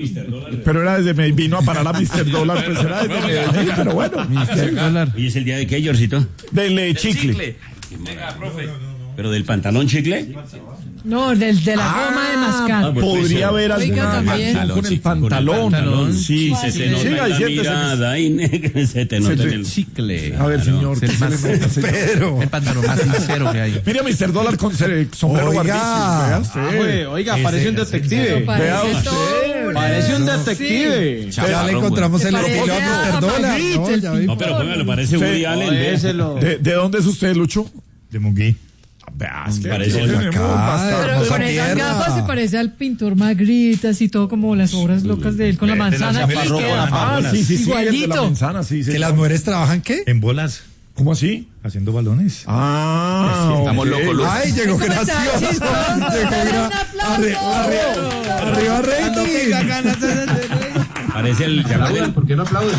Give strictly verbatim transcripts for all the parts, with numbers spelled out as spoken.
Pero era desde Medellín, vino a parar a mister Dólar, pues era desde Medellín, pero bueno. mister Dólar. ¿Y es el día de qué, Yorcito? Del chicle. Venga, profe. ¿Pero del pantalón chicle? No, del de la ah, goma de mascar. Ah, podría haber alguna Oiga, con el pantalón. Con el pantalón. Sí, se te nota en la mirada y se te nota en el chicle. A ver, señor, el, más, Pedro. El pantalón más sincero que hay. Mira, mister Dólar con sombrero barbísimo. Oiga, parece un detective. Vea usted. Parece un detective. Ya le encontramos el estilo a mister Dólar. No, pero póngalo, parece Woody Allen. ¿De dónde es usted, Lucho? De Munguí. Veas que parece acá, pero con esas gafas se parece al pintor Magritte, así todo como las obras locas de él con la manzana. Ah, sí, sí, sí, igualito. La manzana, sí, sí. ¿Que las mujeres trabajan qué? En bolas. ¿Cómo así? Haciendo balones. Ah, sí, estamos okay. locos. Ay, llegó gracioso. Arriba, Reini. Parece el... ¿Por qué no aplauden?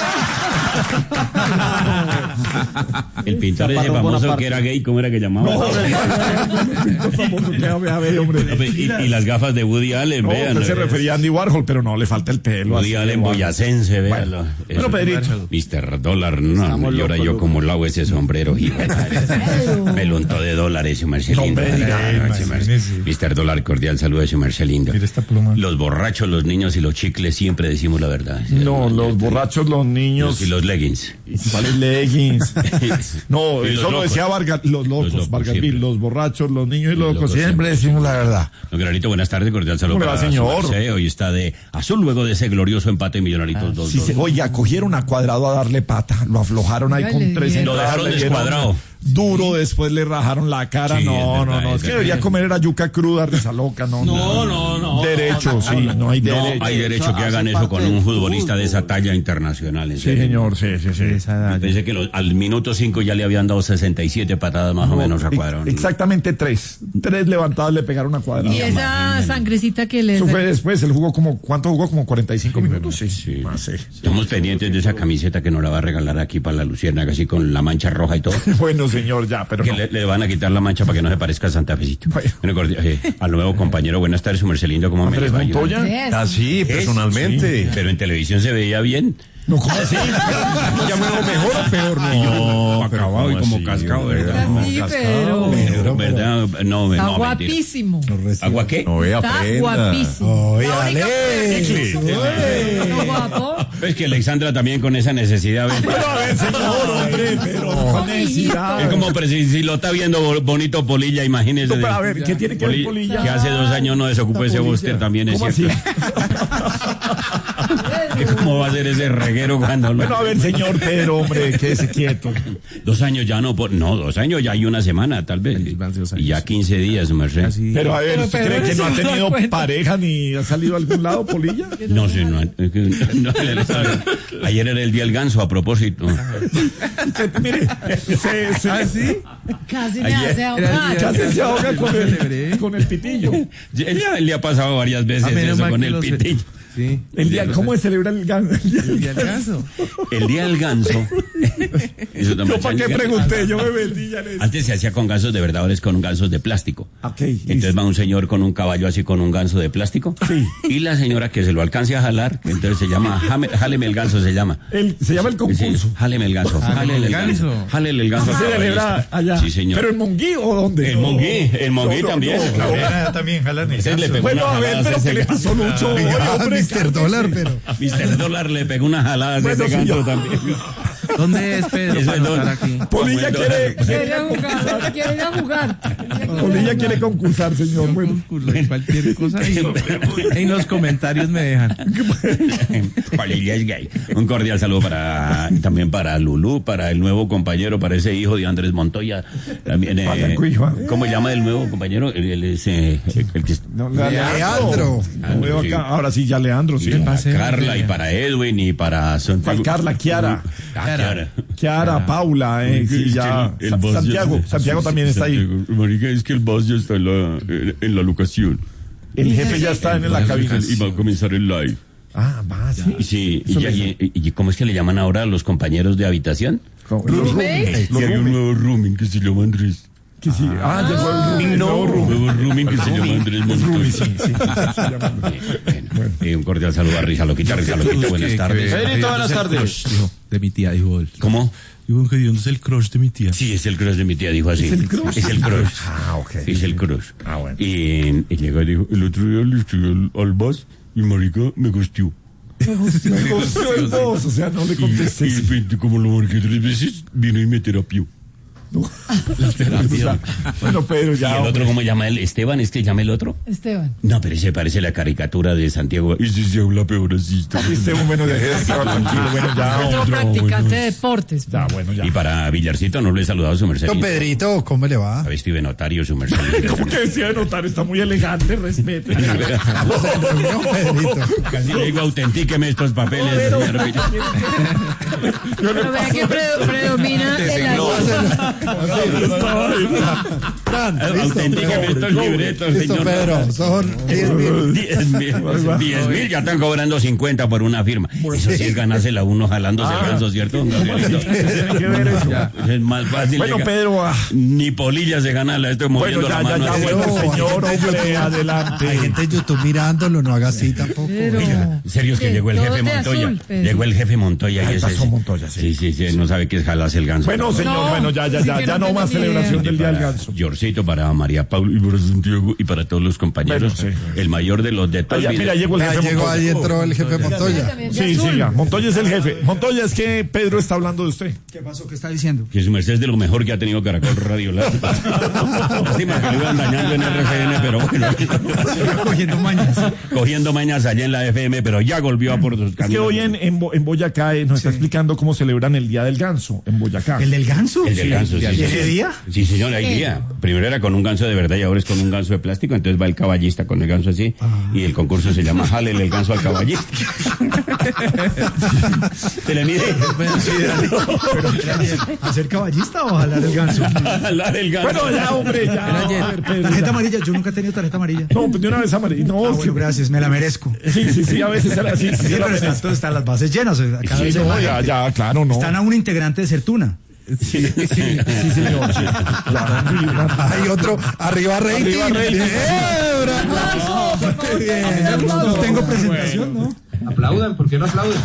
El pintor ese famoso que era gay, ¿cómo era que llamaba? No, famoso que era gay, hombre. Y, y las gafas de Woody Allen, no, vean. Se refería a Andy Warhol, pero no, le falta el pelo. Woody Allen boyacense, véanlo. Bueno, bueno, Pedrito. mister Dólar, no, y ahora yo como lavo ese sombrero, hijo. Me lo untó de dólares, su merced lindo. mister Dólar, cordial saludo de su merced lindo. Mira esta pluma. Los borrachos, los niños y los chicles siempre decimos la verdad. No, los borrachos, los niños. Y los leggings. ¿Cuáles leggings? No, y eso lo decía Vargas, los locos, los, locos, Vargas Bill, los borrachos, los niños y los, los locos, siempre, siempre decimos la verdad. Don Clarito, buenas tardes, cordial saludo para señor. Hoy está de azul luego de ese glorioso empate Millonaritos ah, dos. Sí, dos, se, dos. Oiga, cogieron a Cuadrado a darle pata, lo aflojaron ahí con tres. Lo dejaron descuadrado. Duro, después le rajaron la cara. Sí, no, no, no. Es que debería comer era yuca cruda, risa loca, no. No, no, no. Derecho, sí, no hay derecho. No hay derecho que hagan eso con un futbolista de esa talla internacional. Sí, señor, sí, sí, sí. Pensé que los, al minuto cinco ya le habían dado sesenta y siete patadas más no, o menos a Cuadrado. Exactamente tres. Tres levantadas le pegaron a Cuadrado. Y esa sangrecita que le... Eso fue después, él jugó como, ¿cuánto jugó? Como cuarenta y cinco minutos. Sí, sí. Más, sí. Estamos pendientes de esa camiseta que nos la va a regalar aquí para la Luciérnaga, así con la mancha roja y todo. Bueno, señor, ya, pero no. Le, le van a quitar la mancha para que no se parezca a Santa Fecito. Bueno, eh, al nuevo compañero, buenas tardes, su Mercelindo, ¿cómo me le va? Ah, sí, personalmente. Sí, pero en televisión se veía bien. No, ¿cómo así? ¿Ya me veo mejor o peor? No, no acabado y como así, cascado, ¿verdad? Sí, pero... pero... ¿Verdad? No, está no, guapísimo. ¿Agua qué? No, está aprenda. Guapísimo. Oye, Ale. ¿No guapo? Es que Alexandra también con esa necesidad. Pero a ver, señor, hombre, pero con necesidad. Es como si, si lo está viendo bonito Polilla, imagínese. No, pero a ver, ¿qué tiene que ver Polilla? Que hace dos años no desocupó ese búster, también es cierto. ¿Cómo va a ser ese reguero cuando lo... Bueno, a ver, señor Pedro, hombre, quédese quieto. Dos años ya no, por... no, dos años ya hay una semana, tal vez. Y ya quince días, merced. Pero a ver, ¿usted cree que no ha tenido pareja ni ha salido a algún lado, Polilla? No sé, no. no ayer era el día del ganso, a propósito. Mire, se, se, ¿Ah, sí? Casi me hace ahogar. Casi se ahoga con el, con el pitillo. Ya le ha pasado varias veces eso con el pitillo. Sí. El día, ¿cómo se celebra el ganso? El día del ganso. El día del ganso. Eso ¿Yo para qué pregunté? Yo me vendí ya. Antes se hacía con gansos de verdad, ahora es con gansos de plástico. Okay, entonces listo. Va un señor con un caballo así con un ganso de plástico. Sí. Y la señora que se lo alcance a jalar, entonces se llama, jame, jáleme el ganso se llama. El, se llama el concurso. Sí, jáleme el ganso. Jálele el ganso. Jálele el ganso. Se celebra allá. Sí, señor. ¿Pero en Monguí o dónde? En Monguí, en Monguí no, también. No, no, no. También jalan el ganso. Bueno, a ver, pero ¿qué le pasó Lucho? mister Dólar, pero... mister Dólar le pegó una jalada de ese ganso también. ¿Dónde es Pedro para estar aquí? Polilla quiere, quiere jugar, quiere ir a jugar. Polilla quiere concursar, señor. Bueno, cualquier cosa ahí, en los comentarios me dejan. Polilla es gay. Un cordial saludo para también para Lulú, para el nuevo compañero, para ese hijo de Andrés Montoya. También, eh, ¿cómo se llama el nuevo compañero? El, el, el, el, el que... no, Leandro. Leandro. Sí. Acá, ahora sí, ya Leandro. Sí. Para Carla y para Edwin y para Santiago. Carla, Kiara. Kiara. Kiara, Paula, eh, sí, ya. El, el Santiago, ya, Santiago sí, también sí, está Santiago. ahí. Marica, es que el boss ya está en la, en la locación. El jefe ya está en la cabina. Y va a comenzar el live. Ah, va, sí. Sí, y, y, y, y ¿cómo es que le llaman ahora a los compañeros de habitación? Los roommates. Y hay un nuevo rooming que se llama Andrés. Que sí. Ah, Ah, llegó el roomie. no, nuevo roomie que se llama Andrés Montoya. Sí, sí, sí, se llama. Bueno, eh, un cordial saludo a Risa Loquita, Risa Loquita, buenas tardes. Pedrito, buenas tardes. Dijo, de mi tía, dijo él. ¿Cómo? Dijo que Dios es el crush de mi tía. Sí, es el crush de mi tía, dijo así. ¿Es el crush? Es el crush. Ah, ok. Es el crush. Ah, bueno. Y, y llegó y dijo, el otro día le escribí al, al Bas y marica me gustió. Me gustó el dos, o sea, no le contesté. Y, y de repente, como lo marqué tres veces, vino y me terapió. La terapia. Bueno, Pedro, ¿Y ya. el otro hombre. cómo llama él? ¿Esteban? ¿Es que llama el otro? Esteban. No, pero ese parece la caricatura de Santiago. Ese se habla peor así. Este bueno de esto, tranquilo, bueno, ya. Otro otro, practicante bueno. de deportes. Ya, bueno, ya. Y para Villarcito no lo he saludado su merced. Don Pedrito, ¿cómo le va? A ver, estuve notario su merced. ¿Cómo que decía de notar? Está muy elegante, respete. Don Pedrito. Casi le digo, autentíqueme estos papeles, señor Villar. Pero vea que pre- predomina el Tan, listo, Autentíqueme Pedro. estos libretos, Listo, señor. Pedro, son diez mil. Diez mil, diez mil, ya están cobrando cincuenta por una firma. Eso sí es ganársela uno jalándose el ganso, ¿cierto, don Gabrielito? Tiene que ver eso. Es más fácil. Bueno, de ga- Pedro, ah, Ni polilla se gana, la estoy bueno, moviendo ya, la ya, mano. ya, así. bueno, Pedro, señor, hay gente en hombre, YouTube- adelante. Hay gente en YouTube mirándolo, no haga así tampoco. Pero- Oiga, serio es que ¿Qué? llegó el Todos jefe de Montoya. azul, Pedro. Llegó el jefe Montoya y Ay, ese. pasó Montoya, sí. Sí, sí, sí, no sabe qué es jalarse el ganso. Bueno, señor, No, bueno, ya, ya, sí ya, que ya no no tengo más ni idea. celebración del Día del Para Ganso. Yorcito, para María Paula y para Santiago y para todos los compañeros. Bueno, sí. El mayor de los de todos. Mira, mira, llegó el Ya jefe llegó, Montoya. ahí entró el jefe Montoya. También de Sí, azul. siga. Montoya es el jefe. Montoya, es que Pedro está hablando de usted. ¿Qué pasó? ¿Qué está diciendo? Que su merced es de lo mejor que ha tenido Caracol Radio. Lástima que lo iban dañando en R F M, pero bueno. Cogiendo mañas. Cogiendo mañas allá en la F M, pero ya volvió a por sus Es que caminos. hoy en, en, Bo- en Boyacá eh, nos está explicando cómo celebran el Día del Ganso en Boyacá. ¿El del ganso? El del ganso, sí. ¿Tiene sí. día? Sí, señor, hay día. Primero era con un ganso de verdad y ahora es con un ganso de plástico. Entonces va el caballista con el ganso así. Y el concurso se llama Jálele el ganso al caballista. ¿Se le mide? ¿Hacer caballista o jalar el ganso? Jalar el ganso. Bueno, ya, hombre, ya. A ver, Pedro, Tarjeta ya. amarilla, yo nunca he tenido tarjeta amarilla. No, pues de una vez amarilla. No, Ah, sí, bueno, gracias, me la merezco. sí, sí, sí, a veces era así. Sí, Sí, sí, la pero están, merezco. todos- están las bases llenas. o sea, cada Sí, vez hay no, más ya, gente. ya, claro, no. Están a un integrante de Certuna. Sí, sí, sí, señor. Sí. Ya, sí, una- Hay otro, arriba rating. Arriba rating. ¡Eh, bravo! Qué bien. No tengo presentación, ¿no? Aplaudan, ¿por qué no aplauden?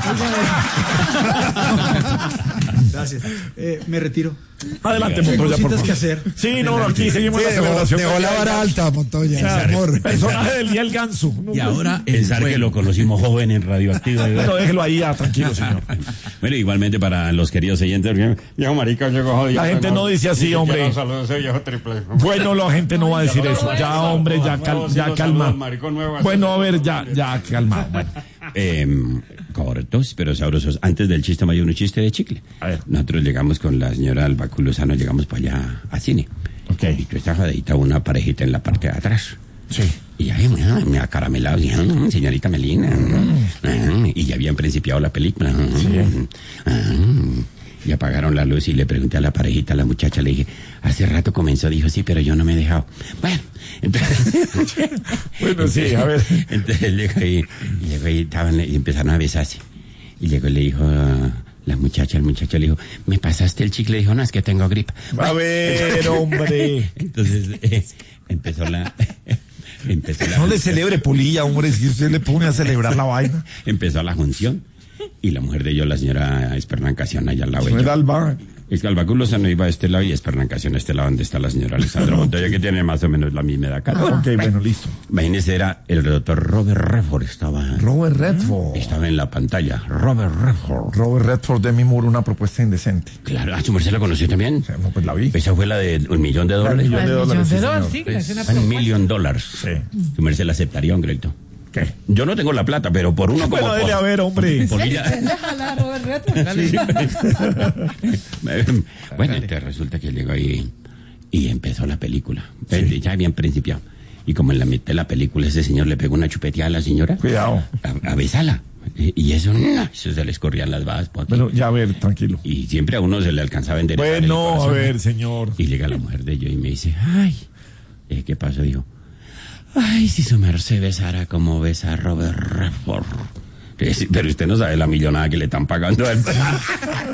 Gracias. Eh, me retiro. Adelante, Tengo Montoya, por cositas favor. que hacer. Sí, no, aquí seguimos Sí, la dejó, celebración. dejó del la Día del vara Ganso. alta, Montoya, O sea, amor. personaje del Día del Ganso. No, Y ahora el Pensar que lo conocimos joven en Radioactiva. Bueno, déjelo ahí, ya, tranquilo, señor. Bueno, igualmente para los queridos oyentes, viejo marica, llegó jodido. La gente no dice así, hombre. Saludos, viejo triple. Bueno, la gente no va a decir eso. Ya, hombre, ya, cal- ya calma. Bueno, a ver, ya, ya, calma. Bueno. Eh, cortos, pero sabrosos. Antes del chiste, hay un chiste de chicle. A ver. Nosotros llegamos con la señora Albacu Lozano, llegamos para allá a cine. Ok. Y tú estás jodidita, una parejita en la parte de atrás. Sí. Y ahí bueno, me acaramelado, y, "Mm, señorita Melina. Mm". Y ya habían principiado la película. Mm. Y apagaron la luz y le pregunté a la parejita, a la muchacha, le dije, hace rato comenzó, dijo, sí, pero yo no me he dejado. Bueno, entonces... Bueno, sí, a ver. Entonces llegó y, y llegó y, estaban, y empezaron a besarse. Y llegó y le dijo a la muchacha, el muchacho le dijo, ¿me pasaste el chicle? Le dijo, no, es que tengo gripa. A ver, hombre. Entonces eh, empezó la... empezó la No le celebre polilla, hombre, si usted le pone a celebrar la vaina. empezó la junción. Y la mujer de ellos, la señora Esperancación, allá al lado de No ella. era Alba. Es que Albaculo no iba a este lado y Esperancación a este lado donde está la señora Alessandra Montoya, que tiene más o menos la misma edad. Ah, ok, bueno, listo. Imagínese, era el doctor Robert Redford, estaba, Robert Redford. estaba en la pantalla. Robert Redford. Robert Redford de mi muro, una propuesta indecente. Claro, ¿a su merced la conoció también? O sea, no, pues la vi. Esa fue la de un millón de dólares. millón de Al dólares, millón sí, de dólares, señor. sí, que es una Un propuesta. millón de dólares. Sí. Su merced la aceptaría un crédito. ¿Qué? Yo no tengo la plata, pero por uno como Bueno, dele a ver, hombre. Polilla. Déjala, Robert Redford. Bueno, entonces resulta que llegó ahí y empezó la película. Eh, Ya habían principiado. Y como en la mitad de la película ese señor le pegó una chupeteada a la señora. Cuidado. A, a besarla. Y y eso, no, eso se les corrían las babas por aquí. Bueno, ya a ver, tranquilo. Y siempre a uno se le alcanzaba a enderezar el Bueno, a corazón. ver, señor. Y llega la mujer de yo y me dice, ay, eh, ¿qué pasó? Dijo, ay, si su merced besara como besa a Robert Redford. Eh, sí, pero usted no sabe la millonada que le están pagando a él.